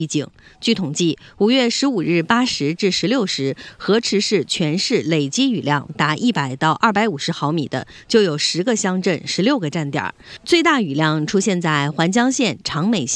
据统计，5月15日8时至16时，河池市全市累计雨量达100到250毫米的，就有10个乡镇、16个站点，最大雨量出现在环江县长美乡。